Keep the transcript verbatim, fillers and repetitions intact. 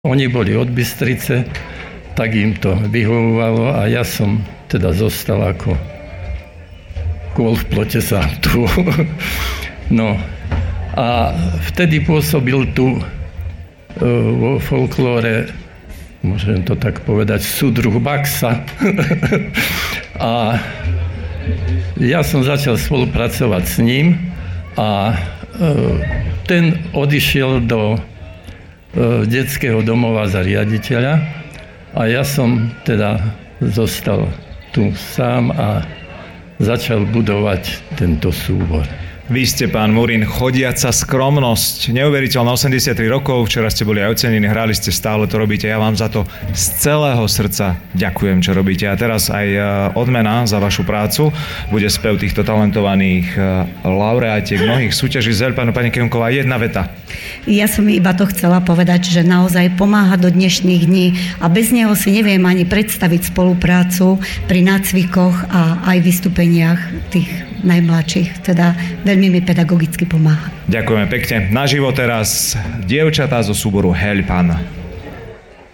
Oni boli od Bystrice, tak im to vyhovovalo a ja som teda zostal ako kôl v plote sám tu. No a vtedy pôsobil tu e, vo folklóre, môžem to tak povedať, súdruh Baxa. A ja som začal spolupracovať s ním a e, ten odišiel do e, detského domova za riaditeľa a ja som teda zostal tu sám a začal budovať tento súbor. Vy ste, pán Murín, chodiaca skromnosť. Neuveriteľné, osemdesiattri rokov, včera ste boli aj ocenení, hrali ste, stále to robíte. Ja vám za to z celého srdca ďakujem, čo robíte. A teraz aj odmena za vašu prácu bude spev týchto talentovaných laureátiek mnohých súťaží z Helipanu. Pani Klimková, jedna veta. Ja som iba to chcela povedať, že naozaj pomáha do dnešných dní a bez neho si neviem ani predstaviť spoluprácu pri nácvikoch a aj vystúpeniach tých najmladších. Teda veľmi mi pedagogicky pomáha. Ďakujeme pekne. Naživo teraz dievčatá zo súboru Helipan.